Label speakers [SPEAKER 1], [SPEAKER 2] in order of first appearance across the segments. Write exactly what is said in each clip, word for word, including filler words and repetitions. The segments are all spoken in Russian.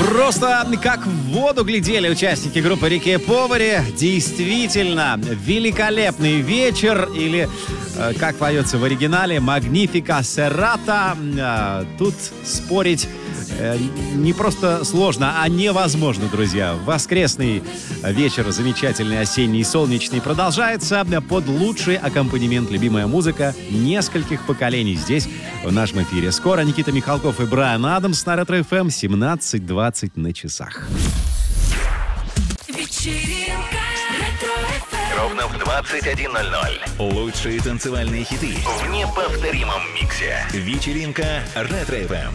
[SPEAKER 1] Просто как в воду глядели участники группы Рики Повари. Действительно, великолепный вечер, или, э, как поется в оригинале, Magnifica Serata. Э, тут спорить э, не просто сложно, а невозможно, друзья. Воскресный вечер, замечательный, осенний, солнечный, продолжается под лучший аккомпанемент. Любимая музыка нескольких поколений здесь, в нашем эфире. Скоро Никита Михалков и Брайан Адамс на Ретро эф эм. семнадцать двадцать на часах.
[SPEAKER 2] Вечеринка Ретро эф эм.
[SPEAKER 3] Ровно в двадцать один ноль ноль. Лучшие танцевальные хиты в неповторимом миксе. Вечеринка Ретро эф эм.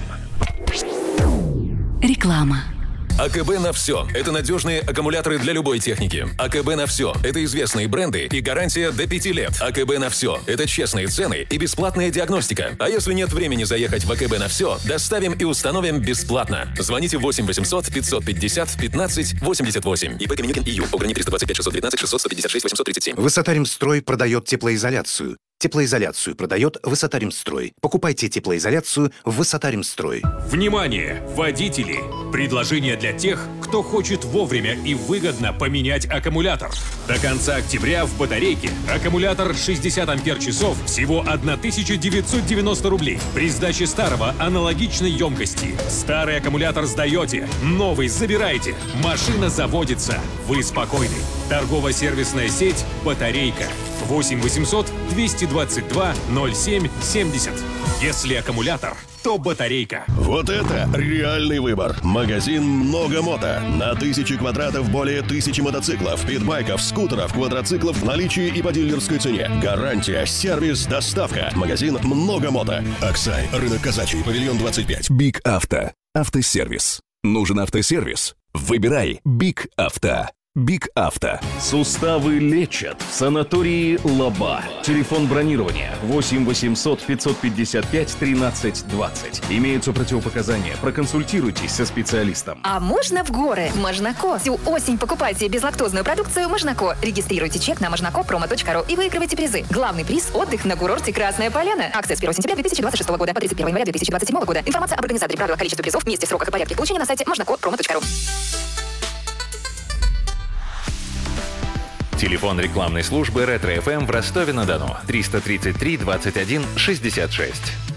[SPEAKER 2] Реклама.
[SPEAKER 4] АКБ на все. Это надежные аккумуляторы для любой техники. АКБ на все. Это известные бренды и гарантия до пяти лет. АКБ на все. Это честные цены и бесплатная диагностика. А если нет времени заехать в АКБ на все, доставим и установим бесплатно. Звоните восемь восемьсот пятьсот пятьдесят пятнадцать восемьдесят восемь. ИП Каменюкин ИЮ. Ограничение триста двадцать пять шестьсот девятнадцать шестьсот сто пятьдесят шесть восемьсот тридцать семь.
[SPEAKER 5] Высота-Ремстрой продает теплоизоляцию. Теплоизоляцию продает Высота-Ремстрой. Покупайте теплоизоляцию в Высота-Ремстрой.
[SPEAKER 6] Внимание, водители! Предложение для тех, кто хочет вовремя и выгодно поменять аккумулятор. До конца октября в батарейке аккумулятор шестьдесят ампер-часов всего тысяча девятьсот девяносто рублей. При сдаче старого аналогичной емкости. Старый аккумулятор сдаете, новый забираете. Машина заводится. Вы спокойны. Торгово-сервисная сеть «Батарейка». восемь восемьсот двести двадцать два ноль семь семьдесят. Если аккумулятор, то батарейка.
[SPEAKER 7] Вот это реальный выбор. Магазин «Много мото». На тысячи квадратов более тысячи мотоциклов, питбайков, скутеров, квадроциклов в наличии и по дилерской цене. Гарантия, сервис, доставка. Магазин «Много мото». Аксай, рынок Казачий, павильон двадцать пять.
[SPEAKER 8] Биг Авто. Автосервис. Нужен автосервис? Выбирай Биг Авто. Биг Авто.
[SPEAKER 9] Суставы лечат в санатории Лаба. Телефон бронирования восемь восемьсот пятьсот пятьдесят пять тринадцать двадцать. Имеются противопоказания. Проконсультируйтесь со специалистом.
[SPEAKER 10] А можно в горы? Можнако. Всю осень покупайте безлактозную продукцию Можнако. Регистрируйте чек на можнако промо точка ру и выигрывайте призы. Главный приз – отдых на курорте Красная Поляна. Акция с первого сентября две тысячи двадцать шестого года по тридцать первого января две тысячи двадцать седьмого года. Информация об организаторе, правилах, количестве призов, месте, сроках и порядке получения на сайте можнако промо точка ру.
[SPEAKER 3] Телефон рекламной службы Ретро эф эм в Ростове-на-Дону триста тридцать три двадцать один шестьдесят шесть.